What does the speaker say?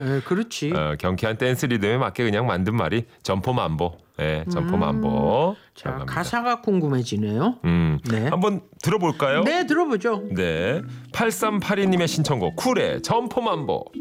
그렇지. 경쾌한 댄스 리듬에 맞게 그냥 만든 말이 점포만보. 네, 점포만보. 자, 가사가 궁금해지네요. 네. 한번 들어볼까요? 네, 들어보죠. 네, 8382님의 신청곡 쿨의 점포만보.